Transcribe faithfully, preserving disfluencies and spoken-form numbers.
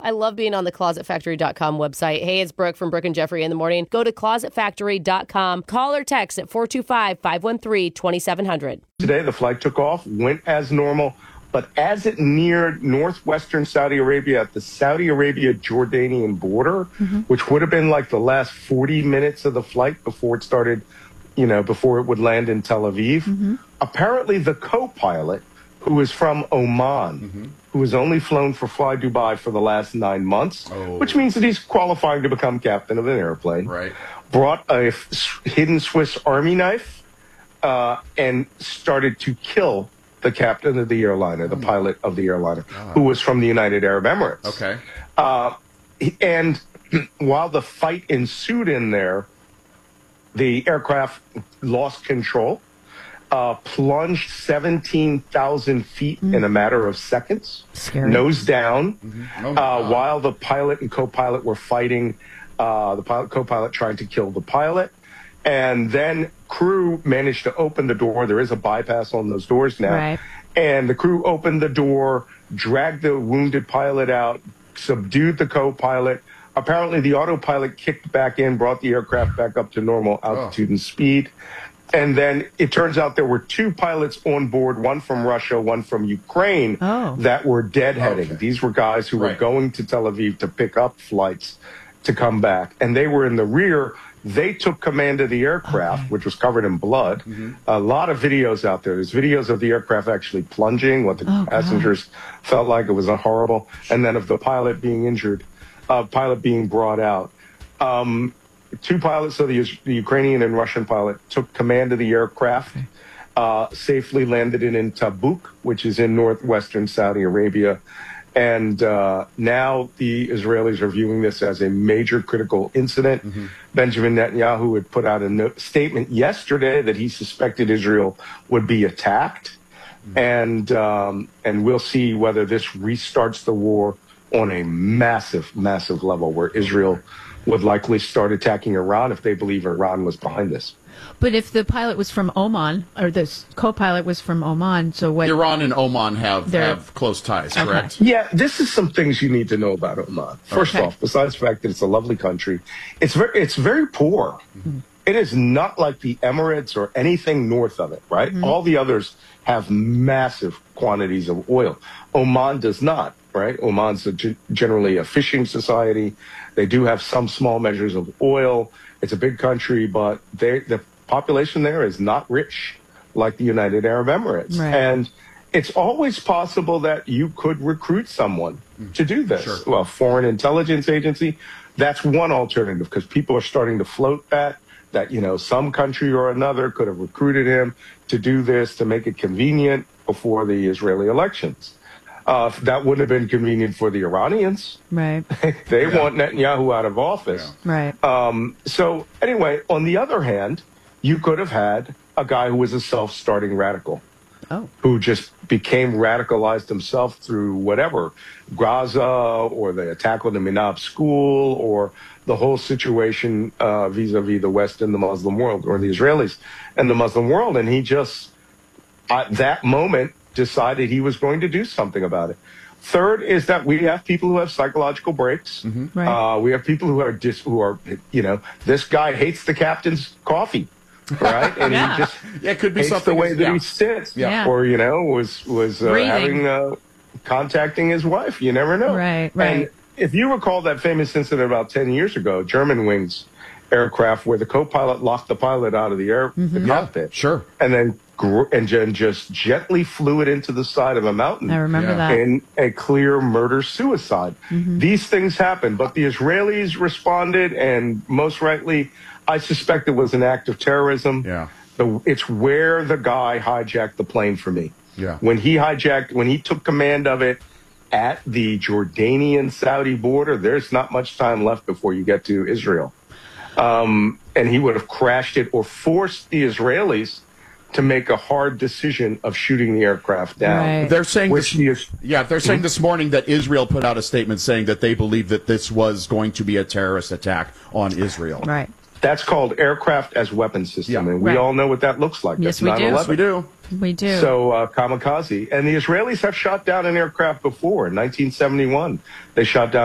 I love being on the closet factory dot com website. Hey, it's Brooke from Brooke and Jeffrey in the morning. Go to closet factory dot com. Call or text at four two five, five one three, two seven zero zero. Today, the flight took off, went as normal, but as it neared northwestern Saudi Arabia at the Saudi Arabia-Jordanian border, mm-hmm. which would have been like the last forty minutes of the flight before it started, you know, before it would land in Tel Aviv, mm-hmm. apparently the co-pilot, who is from Oman, mm-hmm. who has only flown for Fly Dubai for the last nine months, oh. which means that he's qualifying to become captain of an airplane, right. brought a f- hidden Swiss Army knife uh, and started to kill the captain of the airliner, the oh pilot of the airliner, God. who was from the United Arab Emirates. Okay. Uh, and while the fight ensued in there, the aircraft lost control. Uh, plunged seventeen thousand feet mm. in a matter of seconds, Scary. nose down, mm-hmm. oh uh, while the pilot and co-pilot were fighting, uh, the pilot, co-pilot trying to kill the pilot. And then crew managed to open the door. There is a bypass on those doors now. Right. And the crew opened the door, dragged the wounded pilot out, subdued the co-pilot. Apparently, the autopilot kicked back in, brought the aircraft back up to normal altitude oh. and speed. And then it turns out there were two pilots on board, one from Russia, one from Ukraine, oh. that were deadheading. Okay. These were guys who right. were going to Tel Aviv to pick up flights to come back. And they were in the rear. They took command of the aircraft, okay. which was covered in blood. Mm-hmm. A lot of videos out there. There's videos of the aircraft actually plunging, what the oh, passengers God. felt like. It was horrible. And then of the pilot being injured, uh, pilot being brought out. Um, Two pilots, so the, the Ukrainian and Russian pilot, took command of the aircraft, uh, safely landed it in Tabuk, which is in northwestern Saudi Arabia. And uh, now the Israelis are viewing this as a major critical incident. Mm-hmm. Benjamin Netanyahu had put out a no- statement yesterday that he suspected Israel would be attacked. Mm-hmm. And, um, and we'll see whether this restarts the war on a massive, massive level where Israel would likely start attacking Iran if they believe Iran was behind this. But if the pilot was from Oman, or the co-pilot was from Oman, so what? Iran and Oman have, have close ties, correct? Okay. Yeah, this is some things you need to know about Oman. First okay. off, besides the fact that it's a lovely country, it's very, it's very poor. Mm-hmm. It is not like the Emirates or anything north of it, right? Mm-hmm. All the others have massive quantities of oil. Oman does not, right? Oman's a g- generally a fishing society. They do have some small measures of oil. It's a big country, but they, the population there is not rich like the United Arab Emirates. Right. And it's always possible that you could recruit someone to do this. Sure. Well, foreign intelligence agency, that's one alternative because people are starting to float that, that, you know, some country or another could have recruited him to do this to make it convenient before the Israeli elections. Uh, that wouldn't have been convenient for the Iranians. Right. they yeah. want Netanyahu out of office. Yeah. Right. Um, so anyway, on the other hand, you could have had a guy who was a self-starting radical. Oh. Who just became radicalized himself through whatever, Gaza or the attack on the Minab school or the whole situation uh, vis-a-vis the West and the Muslim world, or the Israelis and the Muslim world. And he just, at that moment, decided he was going to do something about it. Third is that we have people who have psychological breaks. Mm-hmm. Right. Uh, we have people who are dis- who are, you know, this guy hates the captain's coffee, right? And yeah. he just yeah, it could be hates something the way that yeah. he sits, yeah. or you know, was was uh, having uh, contacting his wife. You never know. Right. Right. And if you recall that famous incident about ten years ago, Germanwings aircraft where the co-pilot locked the pilot out of the air, mm-hmm. the cockpit, sure, and then. And just gently flew it into the side of a mountain. I remember yeah. that. In a clear murder-suicide. Mm-hmm. These things happen, but the Israelis responded, and most rightly, I suspect it was an act of terrorism. Yeah. The, it's where the guy hijacked the plane for me. Yeah. When he hijacked, when he took command of it at the Jordanian-Saudi border, there's not much time left before you get to Israel. Um, and he would have crashed it or forced the Israelis to make a hard decision of shooting the aircraft down. Right. They're saying Which this, is, yeah, they're saying this morning that Israel put out a statement saying that they believe that this was going to be a terrorist attack on Israel. Right. That's called aircraft as weapon system, Yeah. and we Right. all know what that looks like. Yes, That's we do. nine eleven. Yes, we do. We do. So uh, kamikaze. And the Israelis have shot down an aircraft before. In nineteen seventy-one, they shot down